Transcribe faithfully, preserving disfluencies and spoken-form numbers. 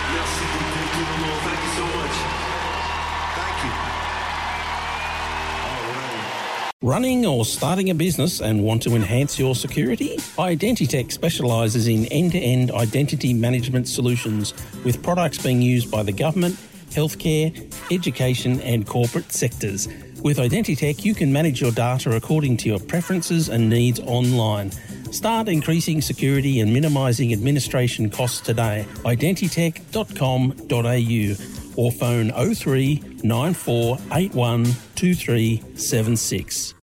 Merci beaucoup tout le monde. Thank you so much. Thank you. All right. Running or starting a business and want to enhance your security? Identitech specialises in end-to-end identity management solutions with products being used by the government, healthcare, education and corporate sectors. With Identitech, you can manage your data according to your preferences and needs online. Start increasing security and minimising administration costs today. identitech dot com dot a u or phone oh three nine four eight one two three seven six.